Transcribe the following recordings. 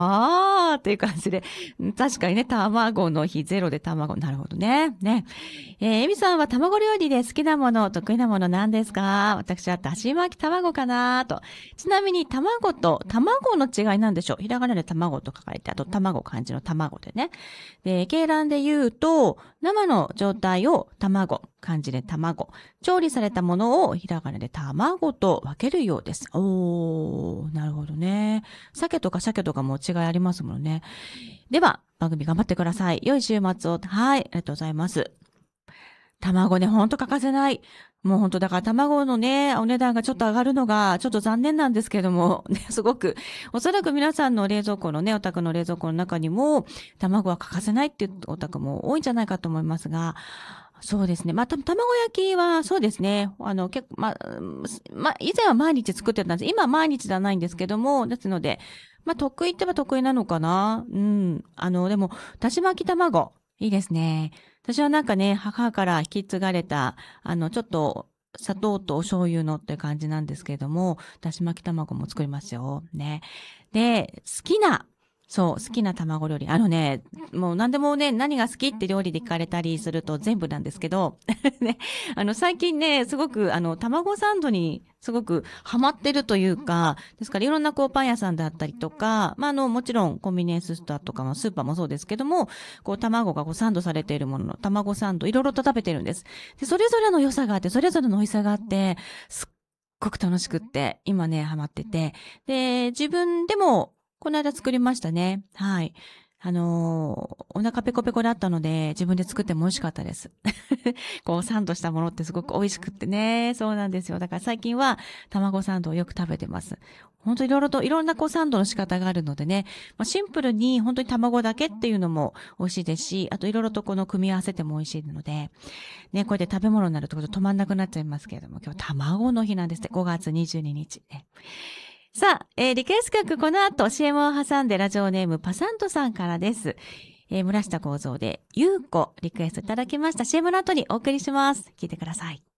ああ、という感じで、確かにね、卵の日ゼロで卵、なるほどね。ね。エミさんは卵料理で好きなもの、得意なもの何ですか？私はだし巻き卵かなと。ちなみに卵と卵の違いなんでしょう？ひらがなで卵と書かれて、あと卵漢字の卵でね。で、鶏卵で言うと、生の状態を卵、漢字で卵。調理されたものをひらがなで卵と分けるようです。おー、なるほどね。鮭とか鮭とかも違いありますもんね。では、番組頑張ってください。良い週末を。はい、ありがとうございます。卵ね、ほんと欠かせない。もうほんとだから卵のね、お値段がちょっと上がるのがちょっと残念なんですけども、ね、すごく、おそらく皆さんの冷蔵庫のね、お宅の冷蔵庫の中にも、卵は欠かせないっていうお宅も多いんじゃないかと思いますが、そうですね。まあ、卵焼きは、そうですね。結構、以前は毎日作ってたんです。今は毎日ではないんですけども、ですので、まあ、得意って言えば得意なのかな。うん。でも、だし巻き卵、いいですね。私はなんかね、母から引き継がれた、ちょっと、砂糖とお醤油のって感じなんですけれども、だし巻き卵も作りますよ。ね。で、好きな卵料理。もう何でもね、何が好きって料理で聞かれたりすると全部なんですけど、ね、最近ね、すごく、卵サンドにすごくハマってるというか、ですからいろんなこうパン屋さんだったりとか、まあ、もちろんコンビニエンスストアとかもスーパーもそうですけども、こう卵がこうサンドされているものの卵サンドいろいろと食べてるんです。で、それぞれの良さがあって、それぞれの美味しさがあって、すっごく楽しくって、今ね、ハマってて。で、自分でも、この間作りましたね。はい。お腹ペコペコだったので、自分で作っても美味しかったです。こう、サンドしたものってすごく美味しくってね。そうなんですよ。だから最近は卵サンドをよく食べてます。本当いろいろと、いろんなこうサンドの仕方があるのでね。まあ、シンプルに本当に卵だけっていうのも美味しいですし、あといろいろとこの組み合わせても美味しいので、ね、これで食べ物になると止まんなくなっちゃいますけれども、今日卵の日なんですね。5月22日ね。さあ、リクエスト曲この後 CM を挟んでラジオネームパサントさんからです。村下幸三でゆうこリクエストいただきました。 CM の後にお送りします。聞いてください。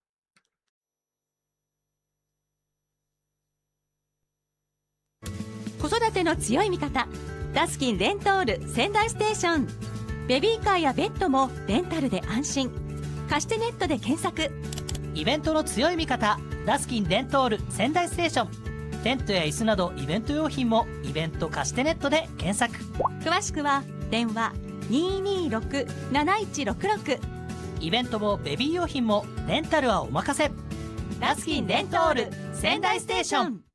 子育ての強い味方ダスキンレントール仙台ステーション。ベビーカーやベッドもレンタルで安心。貸してネットで検索。 イベントの強い味方ダスキンレントール仙台ステーション。テントや椅子などイベント用品もイベント貸してネットで検索。 詳しくは電話 226-7166。 イベントもベビー用品もレンタルはお任せ。ダスキンレントール仙台ステーション。